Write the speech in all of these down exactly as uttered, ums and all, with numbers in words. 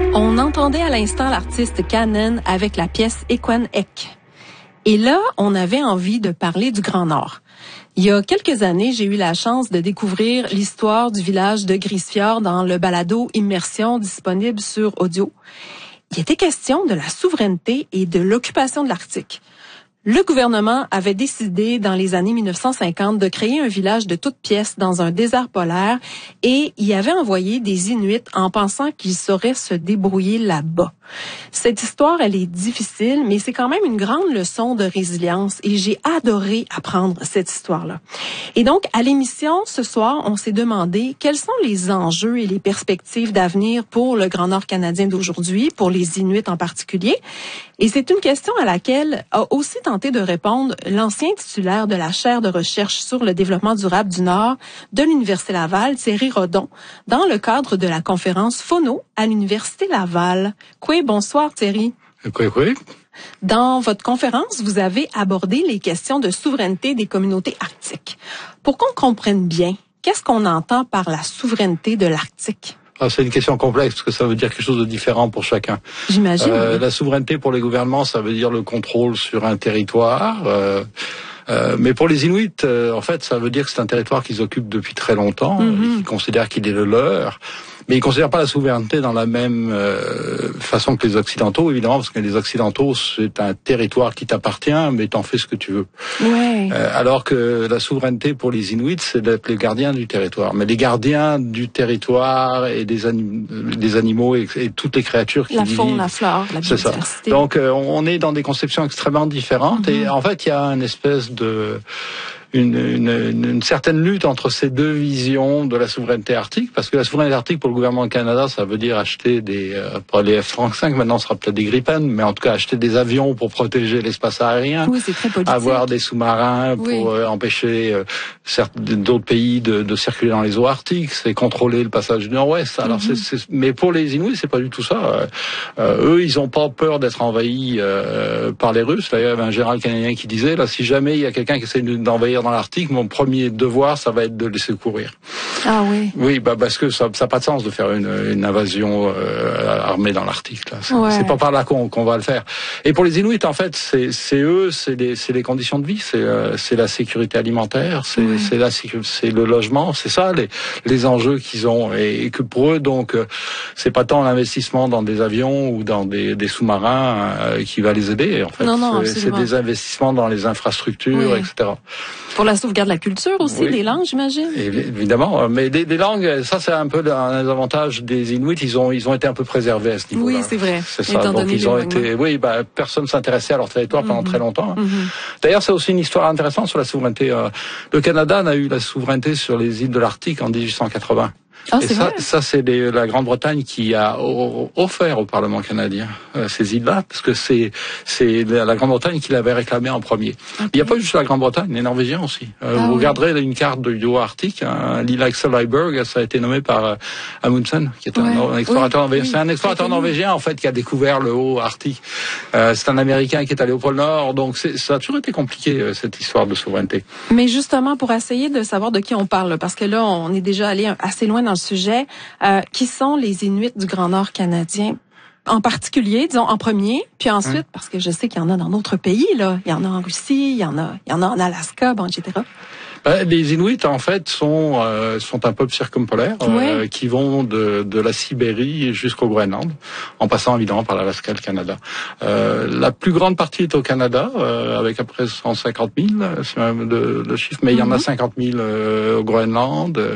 On entendait à l'instant l'artiste Kanen avec la pièce Ekwan Ek. Et là, on avait envie de parler du Grand Nord. Il y a quelques années, j'ai eu la chance de découvrir l'histoire du village de Grisfjord dans le balado Immersion disponible sur audio. Il était question de la souveraineté et de l'occupation de l'Arctique. Le gouvernement avait décidé dans les années mille neuf cent cinquante de créer un village de toutes pièces dans un désert polaire et y avait envoyé des Inuits en pensant qu'ils sauraient se débrouiller là-bas. Cette histoire, elle est difficile, mais c'est quand même une grande leçon de résilience et j'ai adoré apprendre cette histoire-là. Et donc, à l'émission, ce soir, on s'est demandé quels sont les enjeux et les perspectives d'avenir pour le Grand Nord canadien d'aujourd'hui, pour les Inuits en particulier. Et c'est une question à laquelle a aussi tenté de répondre l'ancien titulaire de la chaire de recherche sur le développement durable du Nord de l'Université Laval, Thierry Rodon, dans le cadre de la conférence Phono à l'Université Laval. Coué, bonsoir Thierry. Coué, coué. Dans votre conférence, vous avez abordé les questions de souveraineté des communautés arctiques. Pour qu'on comprenne bien, qu'est-ce qu'on entend par la souveraineté de l'Arctique? Ah, c'est une question complexe parce que ça veut dire quelque chose de différent pour chacun. J'imagine. Euh, oui. La souveraineté pour les gouvernements, ça veut dire le contrôle sur un territoire. Euh, euh, mais pour les Inuits, euh, en fait, ça veut dire que c'est un territoire qu'ils occupent depuis très longtemps. Mm-hmm. Ils considèrent qu'il est le leur. Mais ils considèrent pas la souveraineté dans la même euh, façon que les Occidentaux, évidemment, parce que les Occidentaux, c'est un territoire qui t'appartient, mais t'en fais ce que tu veux. Ouais. Euh, alors que la souveraineté pour les Inuits, c'est d'être les gardiens du territoire. Mais les gardiens du territoire et des, anim- des animaux et, et toutes les créatures qui la vivent. La faune, la flore, la biodiversité. C'est ça. Donc, euh, on est dans des conceptions extrêmement différentes. Mm-hmm. Et en fait, il y a une espèce de... Une, une, une certaine lutte entre ces deux visions de la souveraineté arctique, parce que la souveraineté arctique pour le gouvernement du Canada, ça veut dire acheter des, euh, pas les F trente-cinq, maintenant ce sera peut-être des Gripen, mais en tout cas acheter des avions pour protéger l'espace aérien, oui, c'est très politique. Avoir des sous-marins pour oui. euh, empêcher euh, certes, d'autres pays de, de circuler dans les eaux arctiques, c'est contrôler le passage du Nord-Ouest. Alors, mm-hmm. c'est, c'est, mais pour les Inuits, c'est pas du tout ça. Euh, eux, ils ont pas peur d'être envahis euh, par les Russes. D'ailleurs, il y avait un général canadien qui disait, là, si jamais il y a quelqu'un qui essaie d'envahir dans l'Arctique, mon premier devoir, ça va être de laisser courir. Ah oui. Oui, bah parce que ça n'a pas de sens de faire une, une invasion euh, armée dans l'Arctique. Là. C'est, ouais. c'est pas par là qu'on, qu'on va le faire. Et pour les Inuits, en fait, c'est, c'est eux, c'est les, c'est les conditions de vie, c'est, euh, c'est la sécurité alimentaire, c'est, oui. c'est, la, c'est le logement, c'est ça les, les enjeux qu'ils ont. Et, et que pour eux, donc, euh, c'est pas tant l'investissement dans des avions ou dans des, des sous-marins euh, qui va les aider. En fait, non, non, c'est, c'est des investissements dans les infrastructures, oui. et cetera. Pour la sauvegarde de la culture aussi, oui. des langues, j'imagine. Évidemment, mais des, des langues, ça c'est un peu un des avantages des Inuits. Ils ont, ils ont été un peu préservés à ce niveau-là. Oui, c'est vrai. C'est ça. Donc ils ont été, oui, bah personne s'intéressait à leur territoire mm-hmm. pendant très longtemps. Mm-hmm. D'ailleurs, c'est aussi une histoire intéressante sur la souveraineté. Le Canada n'a eu la souveraineté sur les îles de l'Arctique en dix-huit cent quatre-vingts. Ah, et c'est ça, vrai? ça c'est les, la Grande-Bretagne qui a o- offert au Parlement canadien euh, ces îles-là, parce que c'est c'est la Grande-Bretagne qui l'avait réclamé en premier. Okay. Il n'y a pas juste la Grande-Bretagne, les Norvégiens aussi. Euh, ah, vous oui. regarderez une carte du haut Arctique, hein, l'île Axel Heiberg, ça a été nommé par euh, Amundsen, qui est un, ouais. un explorateur oui. norvégien. Oui. C'est un explorateur oui. norvégien en fait qui a découvert le haut Arctique. Euh, c'est un Américain qui est allé au pôle Nord, donc c'est, ça a toujours été compliqué euh, cette histoire de souveraineté. Mais justement, pour essayer de savoir de qui on parle, parce que là, on est déjà allé assez loin dans le sujet. Euh, qui sont les Inuits du Grand Nord canadien? En particulier, disons, en premier, puis ensuite, hum. parce que je sais qu'il y en a dans d'autres pays, là. Il y en a en Russie, il y en a, il y en a en Alaska, bon, et cetera. Ben, les Inuits, en fait, sont euh, sont un peuple circumpolaire euh, oui. qui vont de, de la Sibérie jusqu'au Groenland, en passant évidemment par l'Alaska et le Canada. Euh, la plus grande partie est au Canada, euh, avec à peu près cent cinquante mille, c'est même le, le chiffre, mais mm-hmm. il y en a cinquante mille euh, au Groenland. Euh,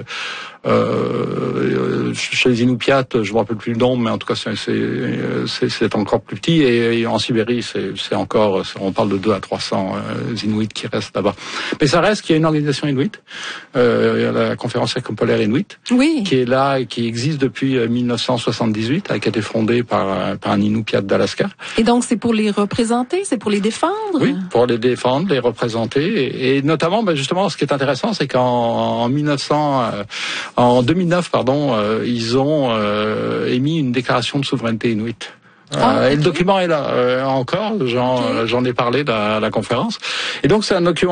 Euh, chez les Inupiats, je me rappelle plus le nombre, mais en tout cas c'est c'est, c'est, c'est encore plus petit. Et, et en Sibérie, c'est, c'est encore, on parle de deux à trois cents euh, Inuits qui restent là-bas. Mais ça reste qu'il y a une organisation Inuit, euh, la conférence circumpolaire Inuit, oui. qui est là, qui existe depuis mille neuf cent soixante-dix-huit, qui a été fondée par, par un Inupiat d'Alaska. Et donc c'est pour les représenter, c'est pour les défendre. Oui, pour les défendre, les représenter, et, et notamment, ben justement, ce qui est intéressant, c'est qu'en en mille neuf cents euh, En deux mille neuf, pardon, euh, ils ont euh, émis une déclaration de souveraineté inuite. Euh, ah, okay. Et le document est là euh, encore, j'en, okay. j'en ai parlé à la conférence. Et donc c'est un document